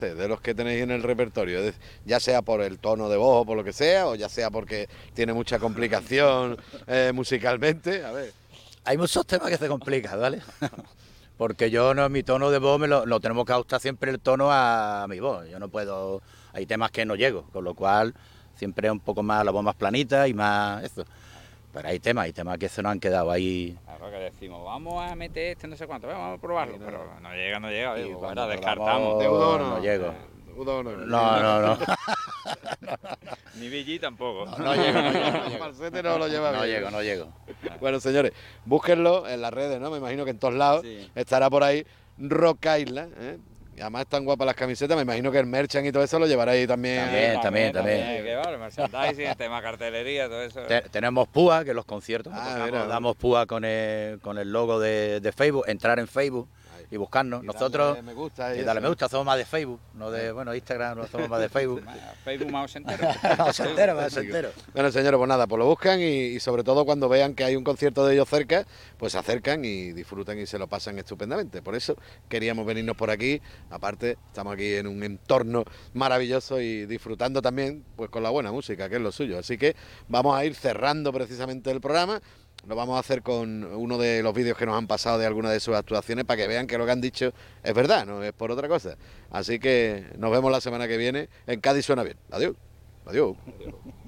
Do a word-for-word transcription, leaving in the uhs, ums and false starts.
de los que tenéis en el repertorio, es decir, ya sea por el tono de voz o por lo que sea, o ya sea porque tiene mucha complicación eh, musicalmente, a ver. Hay muchos temas que se complican, ¿vale? Porque yo no, mi tono de voz me lo, lo tenemos que ajustar siempre el tono a mi voz. Yo no puedo, hay temas que no llego, con lo cual siempre es un poco más la voz más planita y más eso. Pero hay temas, hay temas que se nos han quedado ahí. Claro que decimos, vamos a meter este no sé cuánto, vamos a probarlo, no. pero no llega, no llega, Y digo, cuando bueno, probamos, descartamos. Deudo no, no. no llego. Deudo no. No, no, no. Ni B G tampoco. No, no llego, no llego, no llego. Falsete no lo lleva No bien. llego, no llego. Bueno, señores, búsquenlo en las redes, ¿no? Me imagino que en todos lados Sí. estará por ahí Rock Island, ¿eh? Y además están guapas las camisetas, me imagino que el merchan y todo eso lo llevaréis también. También. ahí. también. Que vale, merchandising, tema cartelería, todo eso. Te- tenemos púa, que los conciertos, Ah, tocamos, mira. damos púa con el, con el logo de, de Facebook, entrar en Facebook Ahí. y buscarnos. Y Nosotros, darle me gusta y y dale eso. me gusta, somos más de Facebook, no de, bueno, Instagram, no somos más de Facebook. Facebook más entero. Más entero, más entero. Bueno, señores, pues nada, pues lo buscan y, y sobre todo cuando vean que hay un concierto de ellos cerca, pues se acercan y disfrutan y se lo pasan estupendamente. Por eso queríamos venirnos por aquí. Aparte, estamos aquí en un entorno maravilloso y disfrutando también pues con la buena música, que es lo suyo. Así que vamos a ir cerrando precisamente el programa. Lo vamos a hacer con uno de los vídeos que nos han pasado de alguna de sus actuaciones para que vean que lo que han dicho es verdad, no es por otra cosa. Así que nos vemos la semana que viene en Cádiz Suena Bien. Adiós. Adiós.